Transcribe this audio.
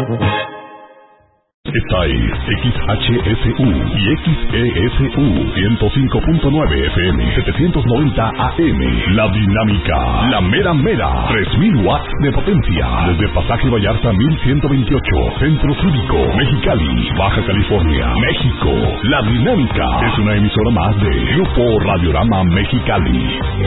Esta es XHSU y XESU 105.9 FM 790 AM. La Dinámica, la mera mera, 3000 watts de potencia. Desde Pasaje Vallarta 1128, Centro Cívico, Mexicali, Baja California, México. La Dinámica es una emisora más de Grupo Radiorama Mexicali.